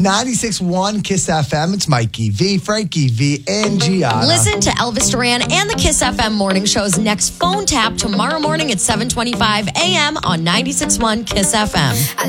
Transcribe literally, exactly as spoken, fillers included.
ninety-six point one Kiss F M. It's Mikey V, Frankie V, and Gianna. Listen to Elvis Duran and the Kiss F M morning show's next phone tap tomorrow morning at seven twenty-five a.m. on ninety-six point one Kiss F M.